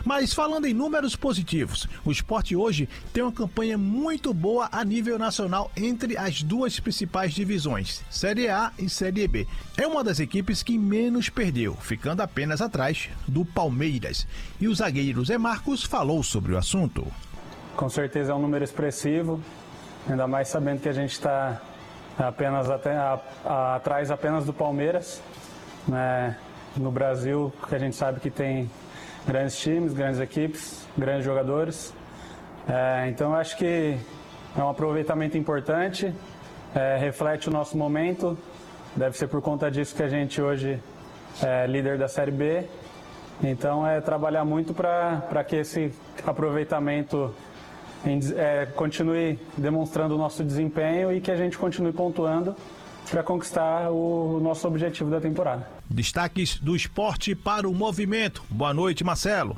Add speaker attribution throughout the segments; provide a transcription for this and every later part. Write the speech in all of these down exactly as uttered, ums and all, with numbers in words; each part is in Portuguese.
Speaker 1: Mas falando em números positivos, o Sport hoje tem uma campanha muito boa a nível nacional entre as duas principais divisões, Série A e Série B. É uma das equipes que menos perdeu, ficando apenas atrás do Palmeiras. E o zagueiro Zé Marcos falou sobre o assunto.
Speaker 2: Com certeza é um número expressivo, ainda mais sabendo que a gente está apenas até, a, a, atrás apenas do Palmeiras, né? No Brasil, que a gente sabe que tem grandes times, grandes equipes, grandes jogadores. É, então eu acho que é um aproveitamento importante, é, reflete o nosso momento, deve ser por conta disso que a gente hoje é líder da Série B. Então é trabalhar muito para que esse aproveitamento É, continue demonstrando o nosso desempenho e que a gente continue pontuando para conquistar o, o nosso objetivo da temporada.
Speaker 1: Destaques do Esporte para o Movimento. Boa noite, Marcelo.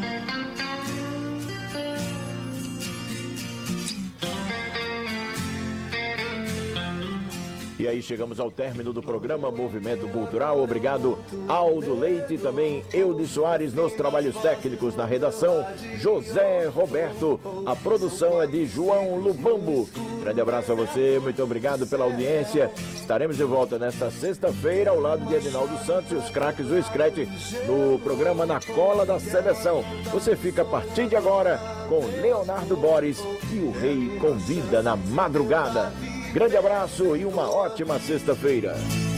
Speaker 3: E aí chegamos ao término do programa Movimento Cultural. Obrigado, Aldo Leite, também Eudes Soares nos trabalhos técnicos, na redação, José Roberto. A produção é de João Lubambo. Grande abraço a você, muito obrigado pela audiência. Estaremos de volta nesta sexta-feira ao lado de Edinaldo Santos e os craques do Scratch no programa Na Cola da Seleção. Você fica a partir de agora com Leonardo Boris e o Rei Convida na Madrugada. Grande abraço e uma ótima sexta-feira.